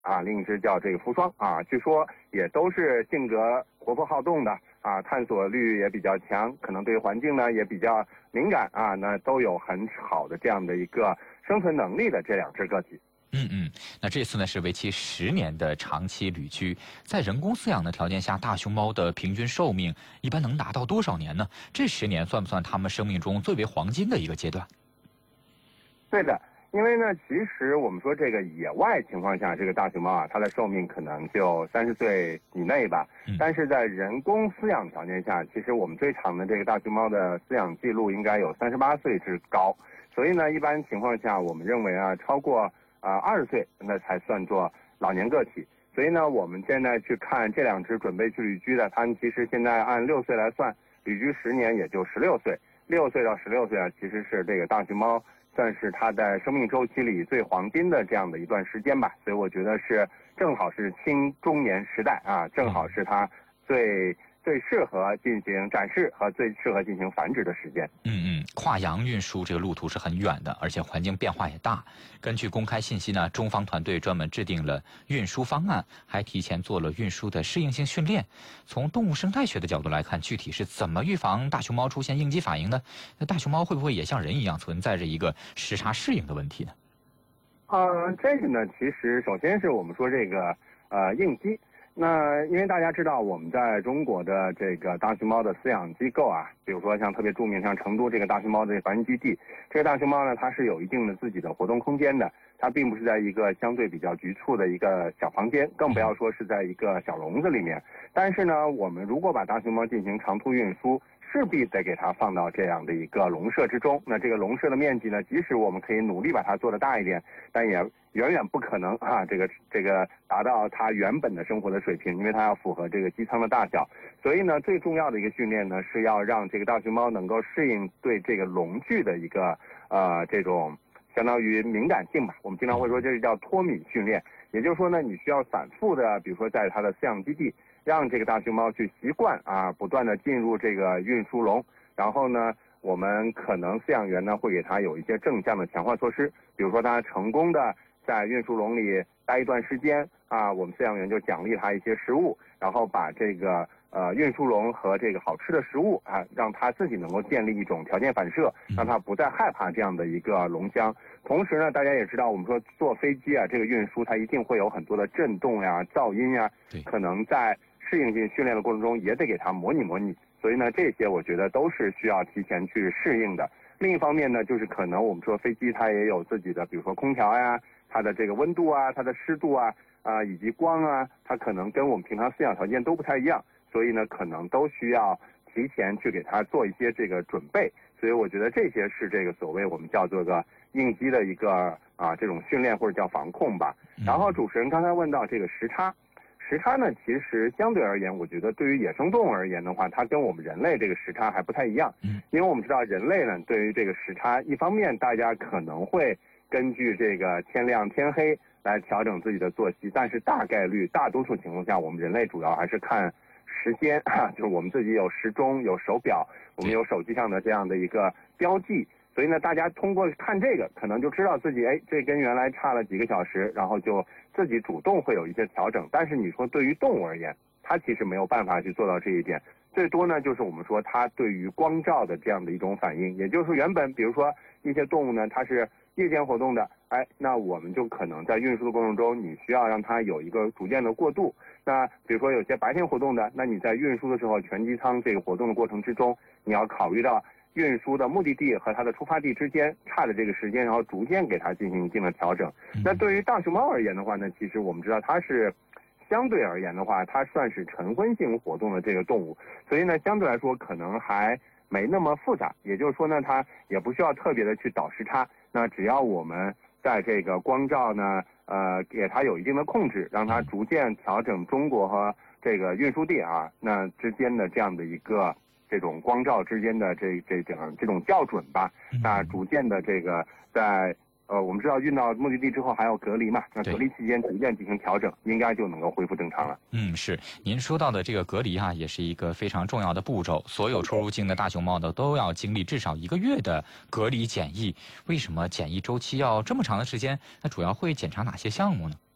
啊，另一只叫这个福双啊，据说也都是性格活泼好动的啊，探索欲也比较强，可能对环境呢也比较敏感啊，那都有很好的这样的一个生存能力的这2只个体。 那这次呢是为期10年的长期旅居，在人工饲养的条件下，大熊猫的平均寿命一般能达到多少年呢？这10年算不算它们生命中最为黄金的一个阶段？ 对的，因为呢，其实我们说这个野外情况下，这个大熊猫啊，它的寿命可能就30岁以内吧。但是在人工饲养条件下，其实我们最长的这个大熊猫的饲养记录应该有38岁之高。所以呢，一般情况下，我们认为啊，超过20岁那才算作老年个体。所以呢，我们现在去看这2只准备去旅居的，它们其实现在按6岁来算，旅居10年也就16岁。6岁到16岁啊，其实是这个大熊猫算是它在生命周期里最黄金的这样的一段时间吧。所以我觉得是正好是青中年时代啊，正好是它最适合进行展示和最适合进行繁殖的时间。 跨洋运输这个路途是很远的，而且环境变化也大。根据公开信息呢，中方团队专门制定了运输方案，还提前做了运输的适应性训练。从动物生态学的角度来看，具体是怎么预防大熊猫出现应激反应呢？那大熊猫会不会也像人一样存在着一个时差适应的问题呢？ 这个呢，其实首先是我们说这个应激。那因为大家知道，我们在中国的这个大熊猫的饲养机构啊，比如说像特别著名像成都这个大熊猫的繁育基地，这个大熊猫呢，它是有一定的自己的活动空间的，它并不是在一个相对比较局促的一个小房间，更不要说是在一个小笼子里面。但是呢，我们如果把大熊猫进行长途运输，势必得给它放到这样的一个笼舍之中。那这个笼舍的面积呢，即使我们可以努力把它做得大一点，但也远远不可能啊，这个达到它原本的生活的水平，因为它要符合这个机舱的大小。所以呢，最重要的一个训练呢，是要让这个大熊猫能够适应对这个笼具的一个这种相当于敏感性吧。我们经常会说这是叫脱敏训练，也就是说呢，你需要反复的，比如说在它的饲养基地，让这个大熊猫去习惯啊，不断的进入这个运输笼，然后呢，我们可能饲养员呢会给它有一些正向的强化措施，比如说它成功的在运输笼里待一段时间啊，我们饲养员就奖励它一些食物，然后把这个运输笼和这个好吃的食物啊，让它自己能够建立一种条件反射，让它不再害怕这样的一个笼箱。同时呢，大家也知道，我们说坐飞机啊，这个运输它一定会有很多的震动呀、噪音呀，可能在适应性训练的过程中也得给它模拟模拟。所以呢，这些我觉得都是需要提前去适应的。另一方面呢，就是可能我们说飞机它也有自己的，比如说空调呀，它的这个温度啊，它的湿度啊，以及光啊，它可能跟我们平常饲养条件都不太一样，所以呢，可能都需要提前去给它做一些这个准备。所以我觉得这些是这个所谓我们叫做个应激的一个这种训练或者叫防控吧。然后主持人刚才问到这个时差。时差呢，其实相对而言，我觉得对于野生动物而言的话，它跟我们人类这个时差还不太一样。因为我们知道人类呢，对于这个时差，一方面大家可能会根据这个天亮天黑来调整自己的作息，但是大概率大多数情况下，我们人类主要还是看时间，就是我们自己有时钟、有手表，我们有手机上的这样的一个标记。所以呢，大家通过看这个，可能就知道自己这跟原来差了几个小时，然后就自己主动会有一些调整。但是你说对于动物而言，它其实没有办法去做到这一点，最多呢就是我们说它对于光照的这样的一种反应，也就是原本比如说一些动物呢，它是夜间活动的，那我们就可能在运输的过程中，你需要让它有一个逐渐的过渡。那比如说有些白天活动的，那你在运输的时候，全机舱这个活动的过程之中，你要考虑到运输的目的地和它的出发地之间差的这个时间，然后逐渐给它进行一定的调整。那对于大熊猫而言的话呢，其实我们知道它是相对而言的话，它算是晨昏性活动的这个动物，所以呢，相对来说可能还没那么复杂。也就是说呢，它也不需要特别的去倒时差。那只要我们在这个光照呢，给它有一定的控制，让它逐渐调整中国和这个运输地那之间的这样的一个这种光照之间的这种校准吧，那逐渐的这个在我们知道运到目的地之后还要隔离嘛，那隔离期间逐渐进行调整，应该就能够恢复正常了。 是您说到的这个隔离也是一个非常重要的步骤。所有出入境的大熊猫呢，都要经历至少1个月的隔离检疫。为什么检疫周期要这么长的时间？那主要会检查哪些项目呢？